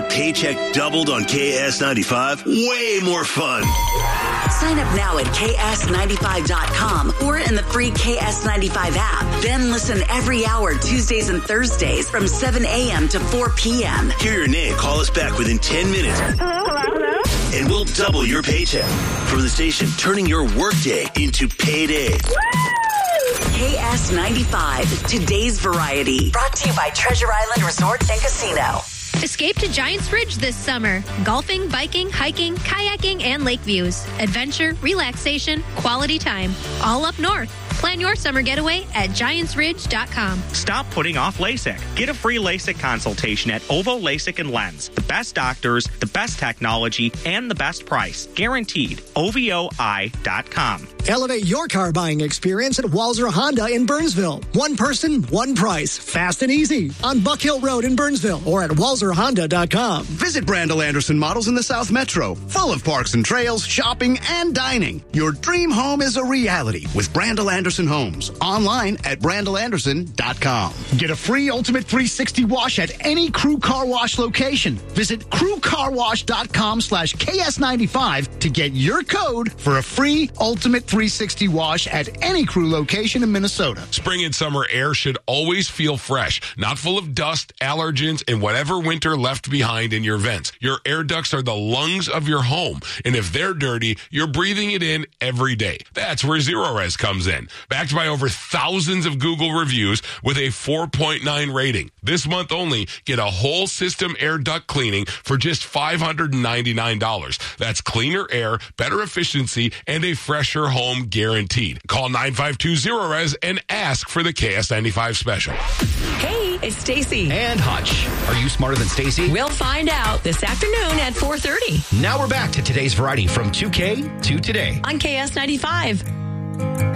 paycheck doubled on KS95? Way more fun. Sign up now at ks95.com or in the free KS95 app. Then listen every hour, Tuesdays and Thursdays from 7 a.m. to 4 p.m. Hear your name. Call us back within 10 minutes. Hello? And we'll double your paycheck. From the station, turning your workday into payday. KS95, today's variety. Brought to you by Treasure Island Resort and Casino. Escape to Giants Ridge this summer. Golfing, biking, hiking, kayaking, and lake views. Adventure, relaxation, quality time. All up north. Plan your summer getaway at GiantsRidge.com. Stop putting off LASIK. Get a free LASIK consultation at OVO LASIK and Lens. The best doctors, the best technology, and the best price. Guaranteed. OVOI.com. Elevate your car buying experience at Walzer Honda in Burnsville. One person, one price. Fast and easy. On Buck Hill Road in Burnsville or at WalzerHonda.com. Visit Brandel Anderson Models in the South Metro. Full of parks and trails, shopping, and dining. Your dream home is a reality with Brandel Anderson Homes. Online at BrandelAnderson.com. Get a free Ultimate 360 wash at any Crew Car Wash location. Visit crewcarwash.com/KS95 to get your code for a free Ultimate 360 wash at any Crew location in Minnesota. Spring and summer air should always feel fresh, not full of dust, allergens, and whatever winter left behind in your vents. Your air ducts are the lungs of your home, and if they're dirty, you're breathing it in every day. That's where Zerorez comes in. Backed by over thousands of Google reviews with a 4.9 rating. This month only, get a whole system air duct cleaning for just $599. That's cleaner air, better efficiency, and a fresher home guaranteed. Call 952-0RES and ask for the KS95 special. Hey, it's Stacy. And Hutch. Are you smarter than Stacy? We'll find out this afternoon at 4:30. Now we're back to today's variety from 2K to today. On KS95.